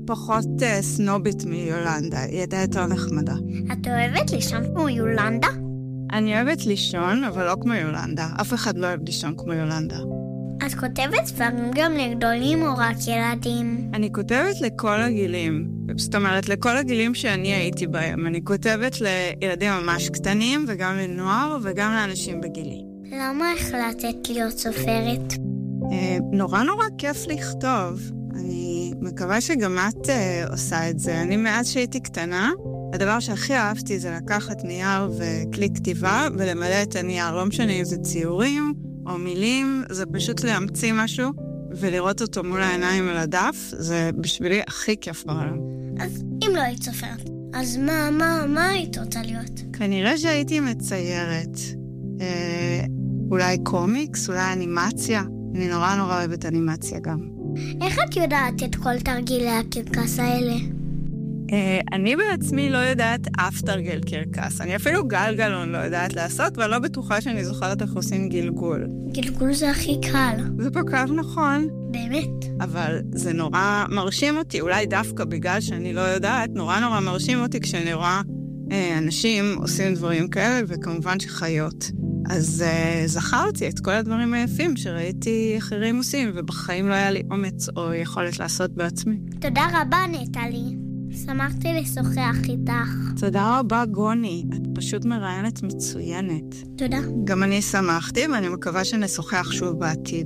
פחות סנובית מיולנדה, היא הייתה יותר נחמדה. את אוהבת לישון כמו יולנדה? אני אוהבת לישון, אבל לא כמו יולנדה. אף אחד לא אוהב לישון כמו יולנדה. את כותבת ספרים גם לגדולים או רק ילדים? אני כותבת לכל הגילים. זאת אומרת, לכל הגילים שאני הייתי בהם. אני כותבת לילדים ממש קטנים, וגם לנוער, וגם לאנשים בגילי. למה החלטת להיות סופרת? נורא כיף לכתוב. אני מקווה שגם את עושה את זה. אני מאז שהייתי קטנה, הדבר שהכי אהבתי זה לקחת נייר וכלי כתיבה, ולמלא את הנייר. לא משנה אם זה ציורים או מילים, זה פשוט להמציא משהו, ולראות אותו מול העיניים על הדף, זה בשבילי הכי כיף בעולם. אז אם לא היית סופרת, אז מה היית רוצה להיות? כנראה שהייתי מציירת. אולי קומיקס, אולי אנימציה. אני נורא אוהבת אנימציה גם. איך את יודעת את כל תרגילי הקרקס האלה? אני בעצמי לא יודעת אף תרגל קרקס. אני אפילו גלגלון לא יודעת לעשות, ואני לא בטוחה שאני זוכרת איך עושים גלגול. גלגול זה הכי קל. זה פה קו נכון. באמת. אבל זה נורא מרשים אותי, אולי דווקא בגלל שאני לא יודעת, נורא מרשים אותי כשאני רואה אנשים עושים דברים כאלה, וכמובן שחיות. אז זכרתי את כל הדברים היפים שראיתי אחרים עושים, ובחיים לא היה לי אומץ או יכולת לעשות בעצמי. תודה רבה, נטלי. שמחתי לשוחח איתך. תודה רבה, גוני. את פשוט מראיינת מצוינת. תודה. גם אני שמחתי, ואני מקווה שנשוחח שוב בעתיד.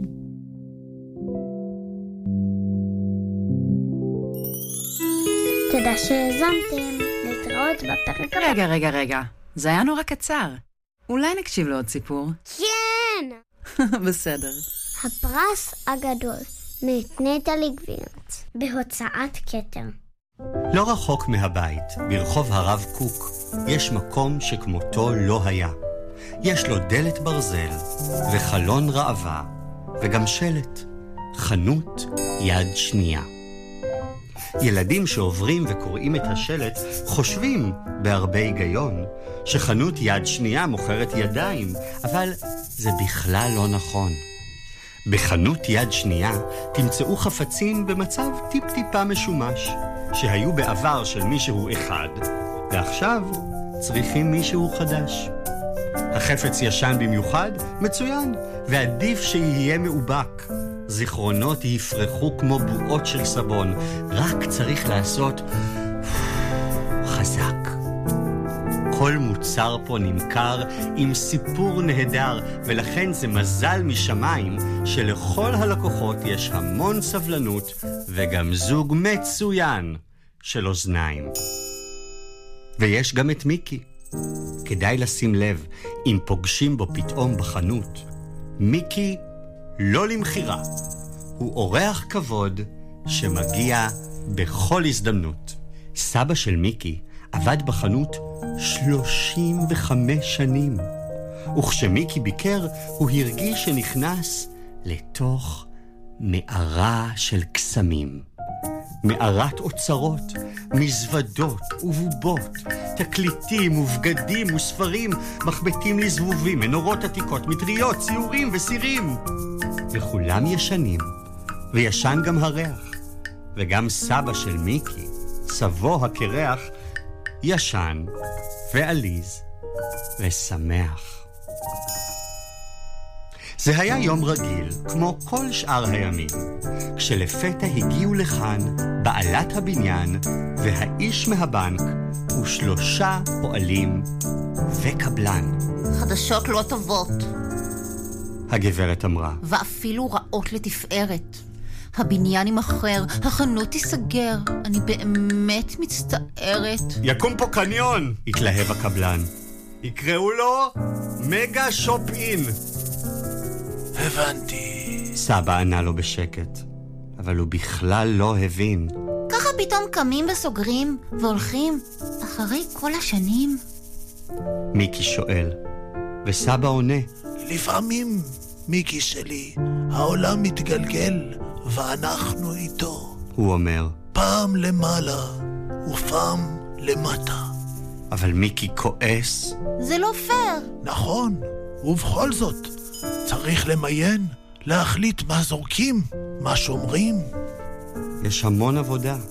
תודה שהזמתם. להתראות בפרק הבא. רגע. זה היה נורא קצר. אולי נקשיב לעוד סיפור? כן! בסדר. הפרס הגדול, מאת נטלי גבירץ, בהוצאת כתר. לא רחוק מהבית, ברחוב הרב קוק, יש מקום שכמותו לא היה. יש לו דלת ברזל וחלון ראווה, וגם שלט, חנות יד שנייה. ילדים שעוברים וקוראים את השלט חושבים בהרבה היגיון שחנות יד שנייה מוכרת ידיים, אבל זה בכלל לא נכון. בחנות יד שנייה תמצאו חפצים במצב טיפה משומש, שהיו בעבר של מישהו אחד, ועכשיו צריכים מישהו חדש. החפץ ישן במיוחד, מצוין, ועדיף שיהיה מאובק. זיכרונות יפרחו כמו בועות של סבון, רק צריך לעשות חזק. כל מוצר פה נמכר עם סיפור נהדר, ולכן זה מזל משמיים שלכל הלקוחות יש המון סבלנות וגם זוג מצוין של אוזניים. ויש גם את מיקי. כדאי לשים לב אם פוגשים בו פתאום בחנות. מיקי לא למחירה. הוא אורח כבוד שמגיע בכל הזדמנות. סבא של מיקי עבד בחנות 35 שנים. וכשמיקי ביקר, הוא הרגיש שנכנס לתוך מערה של קסמים. מערת אוצרות, מזוודות ובובות, תקליטים ובגדים וספרים, מחבטים לזבובים, מנורות עתיקות, מטריות, ציורים וסירים. וכולם ישנים, וישן גם הריח. וגם סבא של מיקי, סבו הקרח, ישן ועליז ושמח. זה היה יום רגיל, כמו כל שאר הימים, כשלפתע הגיעו לכאן בעלת הבניין והאיש מהבנק ו3 פועלים וקבלן. חדשות לא טובות. הגברת אמרה. ואפילו רעות לתפארת. הבניין יימכר, החנות תיסגר. אני באמת מצטערת. יקום פה קניון, התלהב הקבלן. יקראו לו מגה שופ אין. הבנתי. סבא ענה לו בשקט, אבל הוא בכלל לא הבין. ככה פתאום קמים וסוגרים והולכים אחרי כל השנים? מיקי שואל, וסבא עונה. לפעמים, מיקי שלי, העולם מתגלגל ואנחנו איתו. הוא אומר. פעם למעלה ופעם למטה. אבל מיקי כועס. זה לא פייר. נכון, ובכל זאת, צריך למיין, להחליט מה זורקים, מה שומרים. יש המון עבודה,